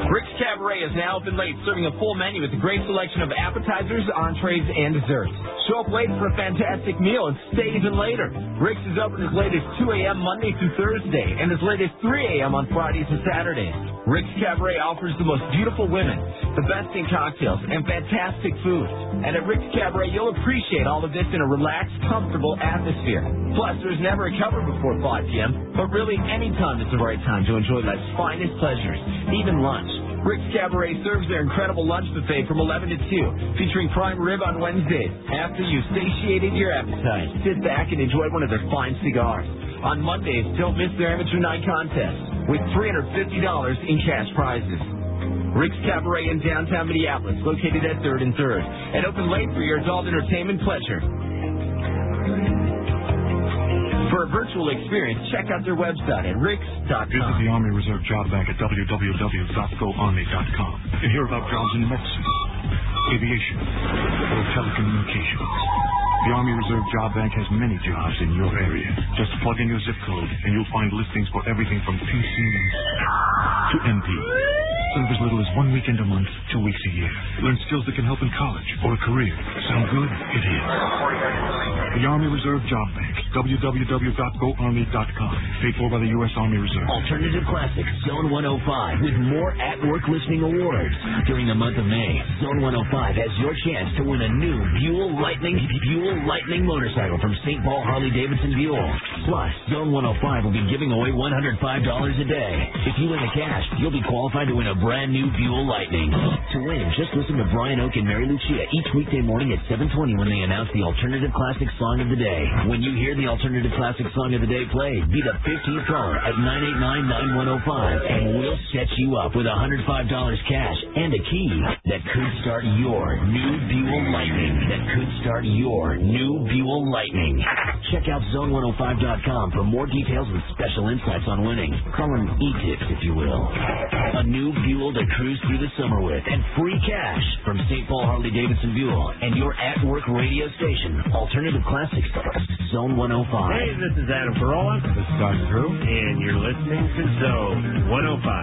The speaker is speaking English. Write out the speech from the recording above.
Rick's Cabaret is now open late, serving a full menu with a great selection of appetizers, entrees, and desserts. Show up late for a fantastic meal and stay even later. Rick's is open as late as 2 a.m. Monday through Thursday and as late as 3 a.m. on Fridays and Saturdays. Rick's Cabaret offers the most beautiful women, the best in cocktails, and fantastic food. And at Rick's Cabaret, you'll appreciate all of this in a relaxed, comfortable atmosphere. Plus, there's never a cover before 5 p.m., but really any time is the right time to enjoy life's finest pleasures, even lunch. Rick's Cabaret serves their incredible lunch buffet from 11 to 2, featuring prime rib on Wednesdays. After you've satiated your appetite, sit back and enjoy one of their fine cigars. On Mondays, don't miss their amateur night contest with $350 in cash prizes. Rick's Cabaret in downtown Minneapolis, located at 3rd and 3rd, and open late for your adult entertainment pleasure. For a virtual experience, check out their website at ricks.com. Visit the Army Reserve Job Bank at www.goarmy.com and hear about jobs in medicine, aviation, or telecommunications. The Army Reserve Job Bank has many jobs in your area. Just plug in your zip code and you'll find listings for everything from PCs to MP. Serve as little as 1 weekend a month, 2 weeks a year. Learn skills that can help in college or a career. Sound good? It is. The Army Reserve Job Bank. www.goarmy.com. Paid for by the U.S. Army Reserve. Alternative Classics Zone 105 with more at-work listening awards. During the month of May, Zone 105 has your chance to win a new Buell Lightning motorcycle from St. Paul Harley-Davidson Buell. Plus, Zone 105 will be giving away $105 a day. If you win the cash, you'll be qualified to win a brand new Buell Lightning. To win, just listen to Brian Oak and Mary Lucia each weekday morning at 7:20 when they announce the Alternative Classic Song of the Day. When you hear the Alternative Classic Song of the Day played, be the 15th caller at 989-9105, and we'll set you up with $105 cash and a key that could start your new Buell Lightning. Check out Zone105.com for more details and special insights on winning. Call them E-tips, if you will. A new Buell to cruise through the summer with, and free cash from St. Paul Harley-Davidson Buell and your at-work radio station, Alternative Classics, Zone 105. Hey, this is Adam Carolla. This is Dr. Drew. And you're listening to Zone 105.